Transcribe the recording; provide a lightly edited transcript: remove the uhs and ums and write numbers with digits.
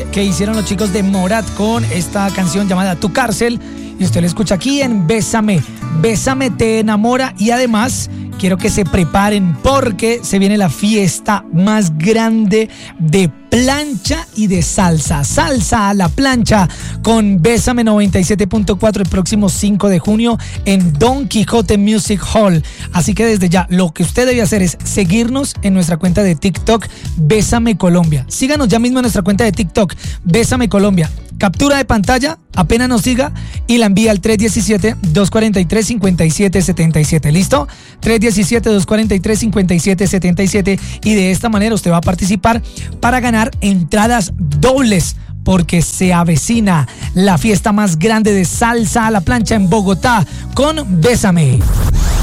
que hicieron los chicos de Morat con esta canción llamada Tu Cárcel. Y usted lo escucha aquí en Bésame. Bésame te enamora. Y además quiero que se preparen porque se viene la fiesta más grande de plancha y de salsa. Salsa a la plancha con Bésame 97.4 el próximo 5 de junio en Don Quijote Music Hall. Así que desde ya lo que usted debe hacer es seguirnos en nuestra cuenta de TikTok Bésame Colombia. Síganos ya mismo en nuestra cuenta de TikTok Bésame Colombia. Captura de pantalla, apenas nos siga y la envía al 317-243-5777. ¿Listo? 317-243-5777 y de esta manera usted va a participar para ganar entradas dobles porque se avecina la fiesta más grande de salsa a la plancha en Bogotá con Bésame.